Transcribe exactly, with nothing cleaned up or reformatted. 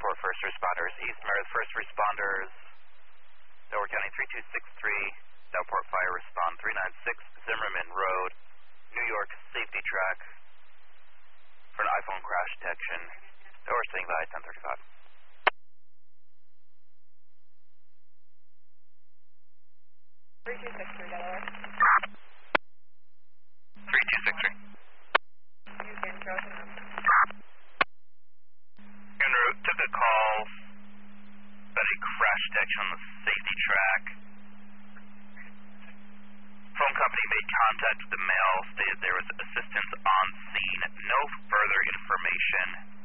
for first responders. East Meredith first responders, Delaware County three two six three, Downport Fire respond three nine six Zimmerman Road, New York safety track for an iPhone crash detection. Delaware standing by ten thirty-five. three two six three, Delaware. three two six three. You can show us. En route, took a call about a crash detection on the safety track. Phone company made contact with the mail, stated there was assistance on scene. No further information